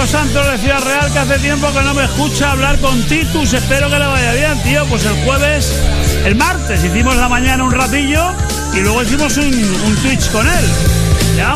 Marcos Santos de Ciudad Real, que hace tiempo que no me escucha hablar con Titus. Espero que le vaya bien, tío. Pues el martes hicimos la mañana un ratillo y luego hicimos un Twitch con él.